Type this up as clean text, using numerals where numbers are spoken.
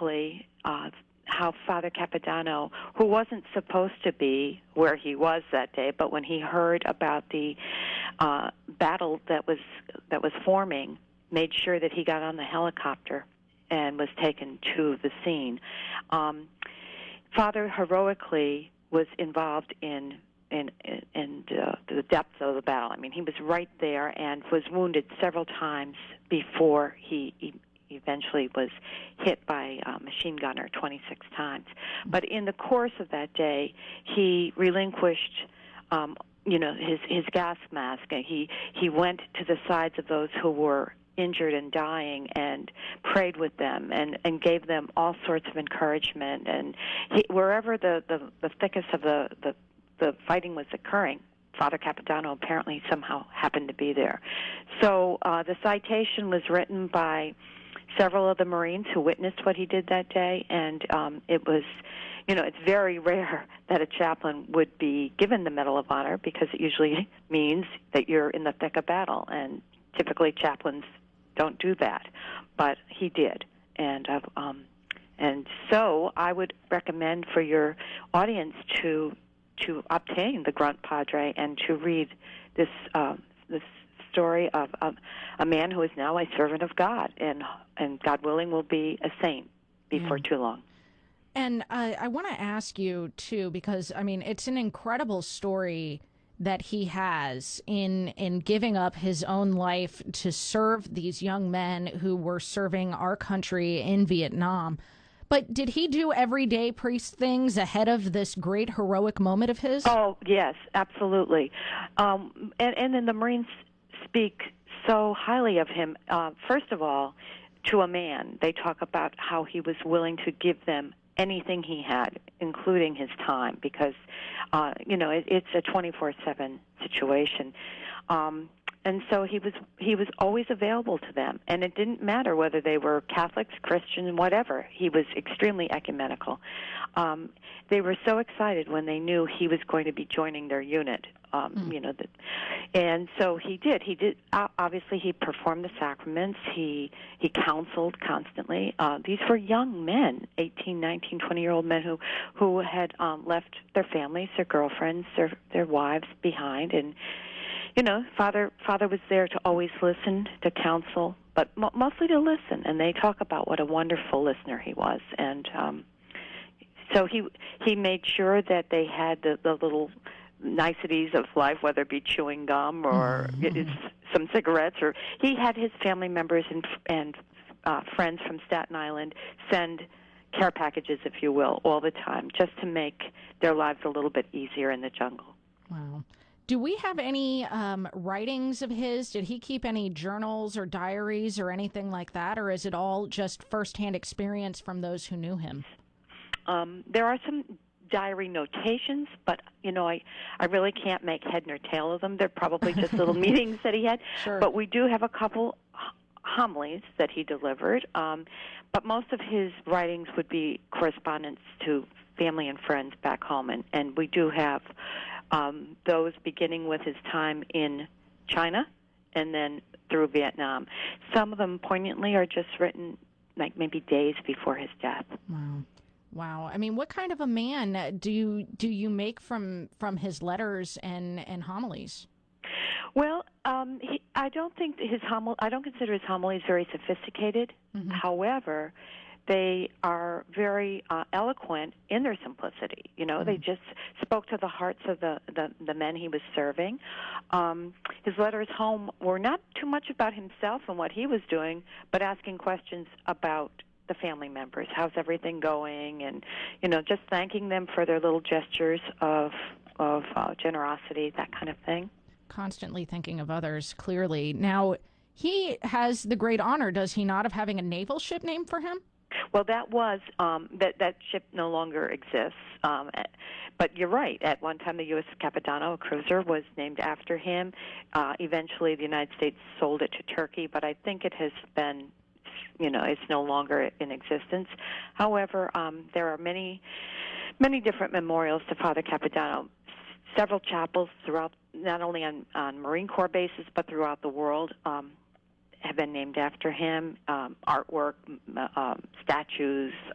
heroically how Father Capodanno, who wasn't supposed to be where he was that day, but when he heard about the battle that was forming, made sure that he got on the helicopter and was taken to the scene. Father heroically was involved in the depths of the battle. I mean, he was right there and was wounded several times before he eventually was hit by a machine gunner 26 times. But in the course of that day, he relinquished his gas mask. He went to the sides of those who were injured and dying and prayed with them and gave them all sorts of encouragement. And wherever the thickest of the fighting was occurring, Father Capodanno apparently somehow happened to be there. So the citation was written by several of the Marines who witnessed what he did that day, and it was, it's very rare that a chaplain would be given the Medal of Honor because it usually means that you're in the thick of battle, and typically chaplains don't do that, but he did. And so I would recommend for your audience to obtain the Grunt Padre and to read this story of a man who is now a servant of God, and God willing will be a saint before too long. And I want to ask you too, because I mean it's an incredible story that he has in giving up his own life to serve these young men who were serving our country in Vietnam. But did he do everyday priest things ahead of this great heroic moment of his? Oh, yes, absolutely. And then the Marines speak so highly of him. First of all, to a man, they talk about how he was willing to give them anything he had, including his time, because, it's a 24/7 situation. And so he was always available to them, and it didn't matter whether they were Catholics, Christian, whatever. He was extremely ecumenical. They were so excited when they knew he was going to be joining their unit. And so he did. He did. Obviously, he performed the sacraments. He counseled constantly. These were young men, 18, 19, 20-year-old men who had left their families, their girlfriends, their wives behind, and Father was there to always listen, to counsel, but mostly to listen. And they talk about what a wonderful listener he was. And so he made sure that they had the little niceties of life, whether it be chewing gum or some cigarettes. Or he had his family members and friends from Staten Island send care packages, if you will, all the time, just to make their lives a little bit easier in the jungle. Wow. Do we have any writings of his? Did he keep any journals or diaries or anything like that? Or is it all just firsthand experience from those who knew him? There are some diary notations, but, I really can't make head nor tail of them. They're probably just little meetings that he had. Sure. But we do have a couple homilies that he delivered. But most of his writings would be correspondence to family and friends back home. And we do have those beginning with his time in China and then through Vietnam. Some of them poignantly are just written like maybe days before his death. Wow. I mean, what kind of a man do you make from his letters and homilies? Well, I don't think I don't consider his homilies very sophisticated. Mm-hmm. However, they are very eloquent in their simplicity. They just spoke to the hearts of the men he was serving. His letters home were not too much about himself and what he was doing, but asking questions about the family members. How's everything going? And, just thanking them for their little gestures of generosity, that kind of thing. Constantly thinking of others, clearly. Now, he has the great honor, does he not, of having a naval ship named for him? Well, that was that ship no longer exists. But you're right. At one time, the U.S. Capodanno, a cruiser, was named after him. Eventually, the United States sold it to Turkey, but I think it has been, it's no longer in existence. However, there are many different memorials to Father Capodanno. Several chapels throughout, not only on Marine Corps bases, but throughout the world, have been named after him. Artwork, statues,